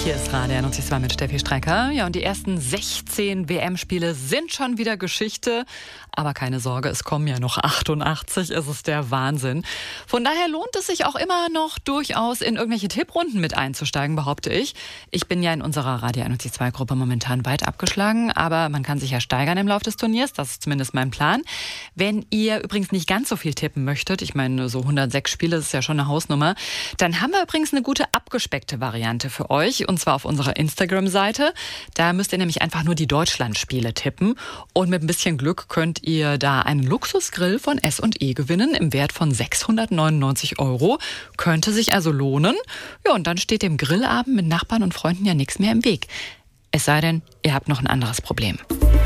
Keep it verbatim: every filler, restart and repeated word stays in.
Hier ist Radio einundneunzig mit Steffi Strecker. Ja, und die ersten sechzehn W M-Spiele sind schon wieder Geschichte. Aber keine Sorge, es kommen ja noch achtundachtzig. Es ist der Wahnsinn. Von daher lohnt es sich auch immer noch durchaus in irgendwelche Tipprunden mit einzusteigen, behaupte ich. Ich bin ja in unserer Radio einundneunzig-Gruppe momentan weit abgeschlagen. Aber man kann sich ja steigern im Laufe des Turniers. Das ist zumindest mein Plan. Wenn ihr übrigens nicht ganz so viel tippen möchtet, ich meine, so hundertsechs Spiele ist ja schon eine Hausnummer, dann haben wir übrigens eine gute abgespeckte Variante für euch. Und zwar auf unserer Instagram-Seite. Da müsst ihr nämlich einfach nur die Deutschland-Spiele tippen. Und mit ein bisschen Glück könnt ihr da einen Luxusgrill von S und E gewinnen im Wert von sechshundertneunundneunzig Euro. Könnte sich also lohnen. Ja, und dann steht dem Grillabend mit Nachbarn und Freunden ja nichts mehr im Weg. Es sei denn, ihr habt noch ein anderes Problem.